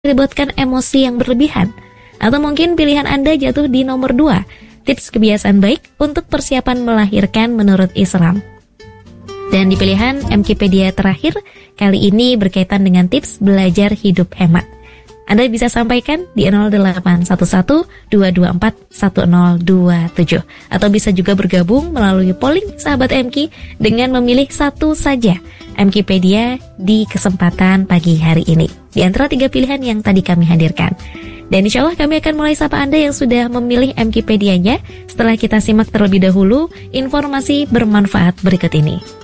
meributkan emosi yang berlebihan. Atau mungkin pilihan Anda jatuh di nomor 2, tips kebiasaan baik untuk persiapan melahirkan menurut Islam. Dan di pilihan Mkipedia terakhir, kali ini berkaitan dengan tips belajar hidup hemat. Anda bisa sampaikan di 0811-224-1027. Atau bisa juga bergabung melalui polling sahabat MK dengan memilih satu saja Mkipedia di kesempatan pagi hari ini di antara 3 pilihan yang tadi kami hadirkan. Dan insya Allah kami akan mulai sapa Anda yang sudah memilih Mkipedianya setelah kita simak terlebih dahulu informasi bermanfaat berikut ini.